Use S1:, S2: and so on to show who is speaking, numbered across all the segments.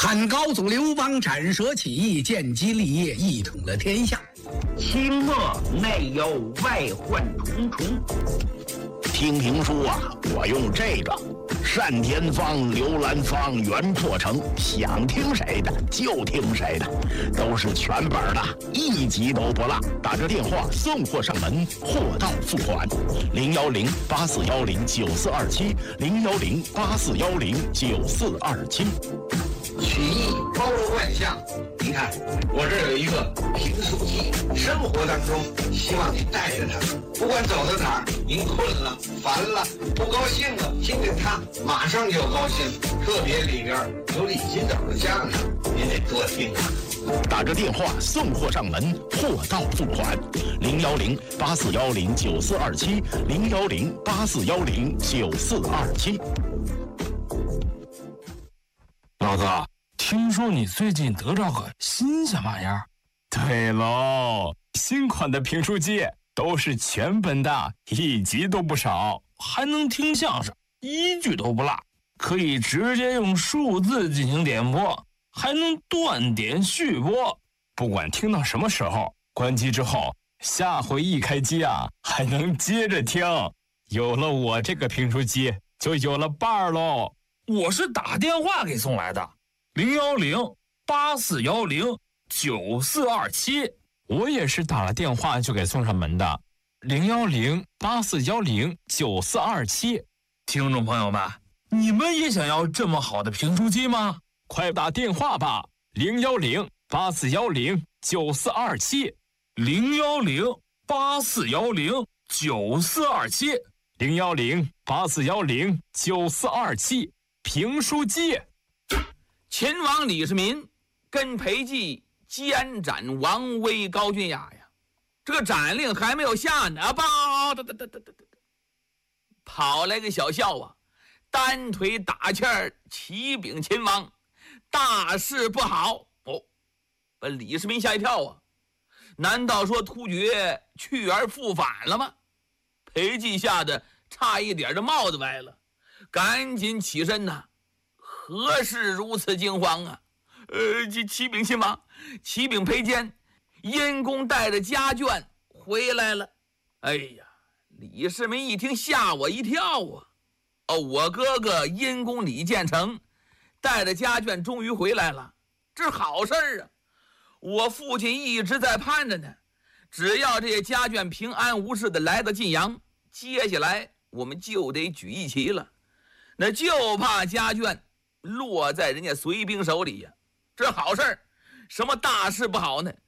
S1: 汉高祖刘邦斩蛇起义，建基立业，一统了天下。
S2: 清末内忧外患重重。
S3: 听评书啊，我用这个单田芳、刘兰芳、袁破城，想听谁的就听谁的，都是全本的，一集都不落。打着电话送货上门，货到付款。010-8410-9427，010-8410-9427。
S4: 曲艺包罗万象，你看我这儿有一个评书机，生活当中希望你带着它，不管走到哪儿，您困了、烦了、不高兴了，听听它，马上就高兴。特别里边有李金斗的相声，您得多听啊。
S3: 打着电话送货上门，货到付款。010-8410-9427，010-8410-9427。
S5: 老哥，听说你最近得着个新鲜玩意儿？
S6: 对喽，新款的评书机都是全本的，一集都不少，
S5: 还能听相声，一句都不落，可以直接用数字进行点播，还能断点续播。
S6: 不管听到什么时候，关机之后，下回一开机啊，还能接着听。有了我这个评书机，就有了伴儿喽。
S5: 我是打电话给送来的，010-8410-9427。
S6: 我也是打了电话就给送上门的，010-8410-9427。
S5: 听众朋友们，你们也想要这么好的评书机吗？
S6: 快打电话吧，010-8410-9427。
S5: 010-8410-9427。
S6: 010-8410-9427。评书机。
S7: 秦王李世民跟裴寂监斩王威、高君雅呀，这个斩令还没有下呢，跑来个小校啊，单腿打气儿，启禀秦王，大事不好哦！把李世民吓一跳啊！难道说突厥去而复返了吗？裴寂吓得差一点这帽子歪了，赶紧起身呐！何事如此惊慌啊？启禀亲王，启禀裴监，殷公带着家眷回来了。哎呀，李世民一听吓我一跳啊！我哥哥殷公李建成带着家眷终于回来了，这是好事啊！我父亲一直在盼着呢，只要这些家眷平安无事的来到晋阳，接下来我们就得举义旗了。那就怕家眷落在人家隋兵手里呀，这是好事，什么大事不好呢？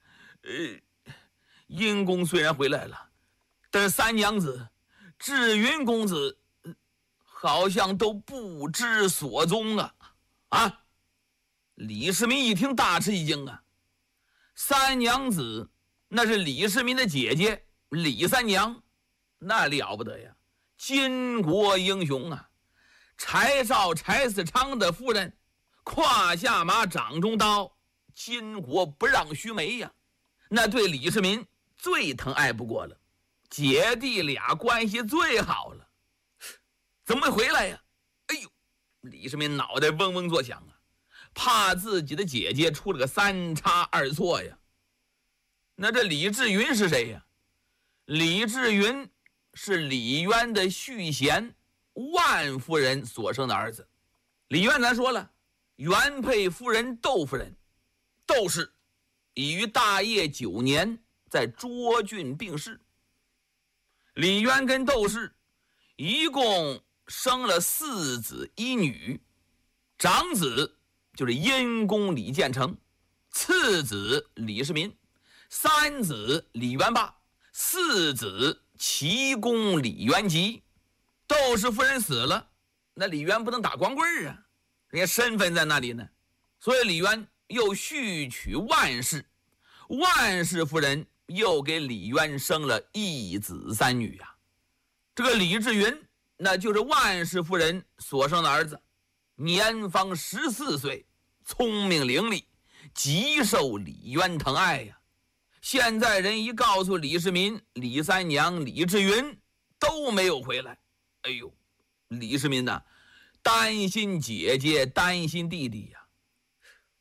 S7: 殷公虽然回来了，但是三娘子、智云公子好像都不知所踪啊！啊！李世民一听大吃一惊啊！三娘子那是李世民的姐姐李三娘，那了不得呀，巾帼英雄啊！柴少柴四昌的夫人，胯下马掌中刀，巾帼不让须眉呀，那对李世民最疼爱不过了，姐弟俩关系最好了，怎么会回来呀？哎呦，李世民脑袋嗡嗡作响啊，怕自己的姐姐出了个三差二错呀。那这李志云是谁呀？李志云是李渊的续弦万夫人所生的儿子。李渊咱说了，原配夫人窦夫人，窦氏已于大业9年在涿郡病逝。李渊跟窦氏一共生了4子1女，长子就是殷公李建成，次子李世民，3子李元霸，4子齐公李元吉。窦氏夫人死了，那李渊不能打光棍啊，人家身份在那里呢，所以李渊又续娶万氏，万氏夫人又给李渊生了1子3女啊。这个李志云那就是万氏夫人所生的儿子，年方14岁，聪明伶俐，极受李渊疼爱呀。现在人一告诉李世民，李三娘李志云都没有回来，哎呦，李世民呐，担心姐姐，担心弟弟呀。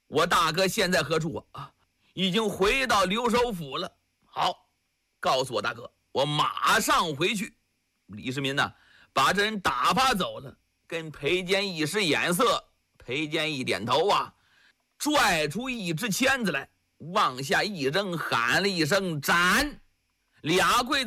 S7: 我大哥现在何处啊？已经回到留守府了。好，告诉我大哥，我马上回去。李世民呢，把这人打发走了，跟裴坚一使眼色，裴坚一点头啊，拽出一支签子来，往下一扔，喊了一声斩，俩刽子